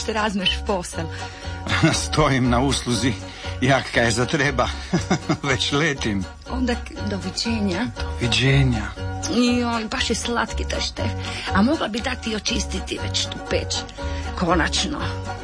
se razmeš v posel. Stojim na usluzi, jak kaj zatreba. Već letim. Onda doviđenja. Doviđenja. Joj, baš je slatki taj Štef. A mogla bi dati i očistiti već tu peć. Konačno.